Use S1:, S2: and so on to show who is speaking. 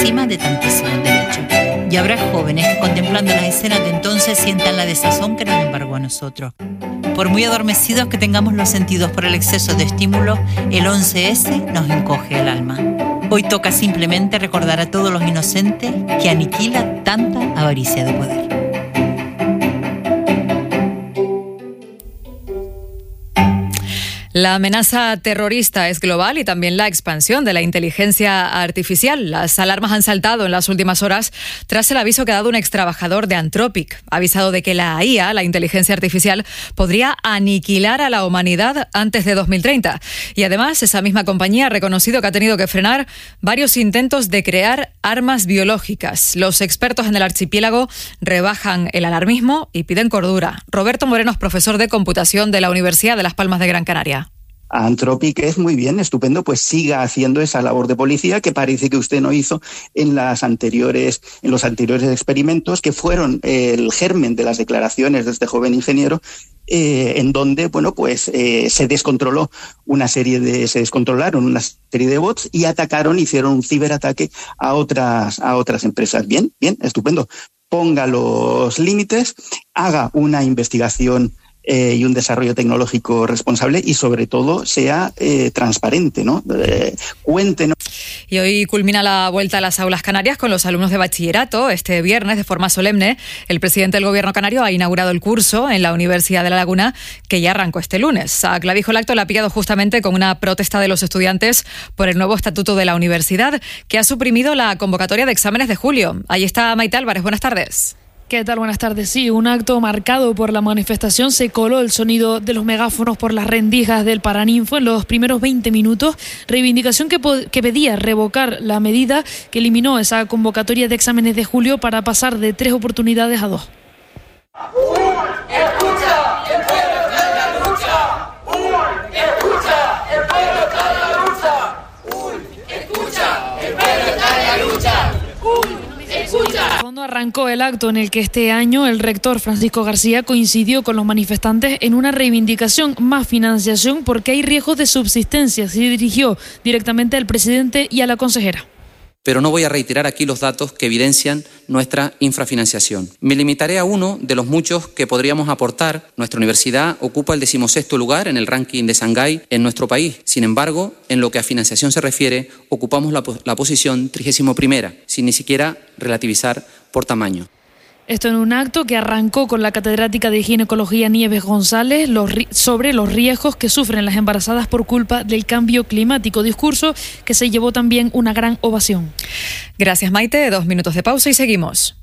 S1: encima de tantísimo derecho. Y habrá jóvenes que contemplando las escenas de entonces sientan la desazón que nos embargó a nosotros. Por muy adormecidos que tengamos los sentidos por el exceso de estímulo, el 11S nos encoge el alma. Hoy toca simplemente recordar a todos los inocentes que aniquila tanta avaricia de poder.
S2: La amenaza terrorista es global y también la expansión de la inteligencia artificial. Las alarmas han saltado en las últimas horas tras el aviso que ha dado un extrabajador de Anthropic. Ha avisado de que la IA, la inteligencia artificial, podría aniquilar a la humanidad antes de 2030. Y además, esa misma compañía ha reconocido que ha tenido que frenar varios intentos de crear armas biológicas. Los expertos en el archipiélago rebajan el alarmismo y piden cordura. Roberto Moreno es profesor de computación de la Universidad de Las Palmas de Gran Canaria.
S3: Anthropic es muy bien, estupendo, pues siga haciendo esa labor de policía que parece que usted no hizo en los anteriores experimentos, que fueron el germen de las declaraciones de este joven ingeniero, en donde, se descontrolaron una serie de bots y hicieron un ciberataque a otras empresas. Bien, estupendo. Ponga los límites, haga una investigación y un desarrollo tecnológico responsable y sobre todo sea transparente, ¿no? Cuéntenos.
S2: Y hoy culmina la vuelta a las aulas canarias con los alumnos de bachillerato. Este viernes, de forma solemne, el presidente del Gobierno canario ha inaugurado el curso en la Universidad de La Laguna, que ya arrancó este lunes. A Clavijo el acto le ha pillado justamente con una protesta de los estudiantes por el nuevo estatuto de la universidad, que ha suprimido la convocatoria de exámenes de julio. Ahí está Maite Álvarez, buenas tardes.
S4: ¿Qué tal? Buenas tardes. Sí, un acto marcado por la manifestación. Se coló el sonido de los megáfonos por las rendijas del Paraninfo en los primeros 20 minutos. Reivindicación que pedía revocar la medida que eliminó esa convocatoria de exámenes de julio para pasar de 3 oportunidades a 2.
S5: ¡Escucha! ¡El pueblo está en la lucha! ¡Escucha! ¡El pueblo está en la lucha! ¡Escucha! ¡El pueblo está en la lucha!
S4: Cuando arrancó el acto en el que este año el rector Francisco García coincidió con los manifestantes en una reivindicación más financiación porque hay riesgos de subsistencia. Se dirigió directamente al presidente y a la consejera.
S6: Pero no voy a reiterar aquí los datos que evidencian nuestra infrafinanciación. Me limitaré a uno de los muchos que podríamos aportar. Nuestra universidad ocupa el 16º lugar en el ranking de Shanghái en nuestro país. Sin embargo, en lo que a financiación se refiere, ocupamos la posición 31ª, sin ni siquiera relativizar por tamaño.
S4: Esto en un acto que arrancó con la catedrática de Ginecología Nieves González sobre los riesgos que sufren las embarazadas por culpa del cambio climático. Discurso que se llevó también una gran ovación.
S2: Gracias, Maite. 2 minutos de pausa y seguimos.